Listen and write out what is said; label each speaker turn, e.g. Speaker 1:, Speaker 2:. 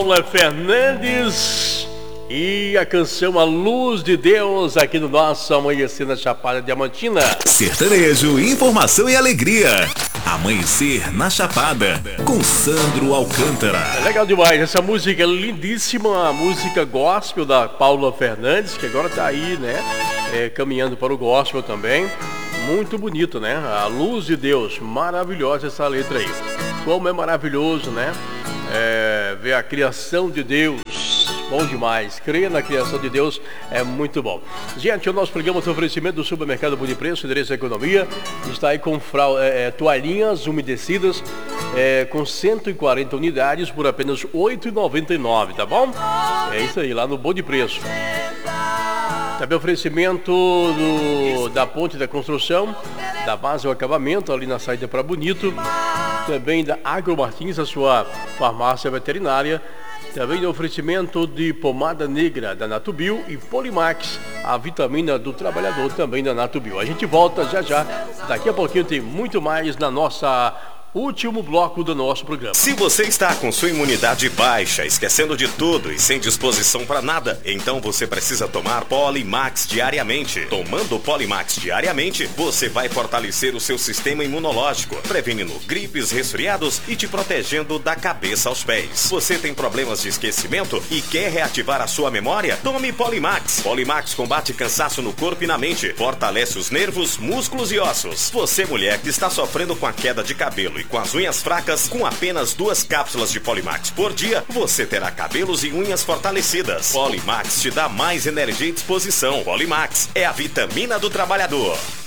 Speaker 1: Paula Fernandes e a canção A Luz de Deus aqui no nosso Amanhecer na Chapada Diamantina.
Speaker 2: Sertanejo, informação e alegria. Amanhecer na Chapada, com Sandro Alcântara.
Speaker 1: É legal demais, essa música é lindíssima, a música gospel da Paula Fernandes, que agora tá aí, né, caminhando para o gospel também. Muito bonito, né? A Luz de Deus, maravilhosa essa letra aí. Como é maravilhoso, né? Ver a criação de Deus. Bom demais, crer na criação de Deus é muito bom. Gente, o nosso programa tem oferecimento do Supermercado Bom Preço, endereço da economia. Está aí com toalhinhas umedecidas com 140 unidades por apenas R$ 8,99, tá bom? É isso aí, lá no Bom Preço. Também oferecimento da Ponte da Construção, da Base ao Acabamento, ali na saída para Bonito. Também da Agro Martins, a sua farmácia veterinária. Também no oferecimento de pomada negra da Natubio e Polimax, a vitamina do trabalhador também da Natubio. A gente volta já. Daqui a pouquinho tem muito mais na nossa último bloco do nosso programa.
Speaker 3: Se você está com sua imunidade baixa, esquecendo de tudo e sem disposição para nada, então você precisa tomar Polimax diariamente. Tomando Polimax diariamente, você vai fortalecer o seu sistema imunológico, prevenindo gripes, resfriados e te protegendo da cabeça aos pés. Você tem problemas de esquecimento e quer reativar a sua memória? Tome Polimax. Polimax combate cansaço no corpo e na mente, fortalece os nervos, músculos e ossos. Você, mulher que está sofrendo com a queda de cabelo e com as unhas fracas, com apenas 2 cápsulas de Polimax por dia, você terá cabelos e unhas fortalecidas. Polimax te dá mais energia e disposição. Polimax é a vitamina do trabalhador.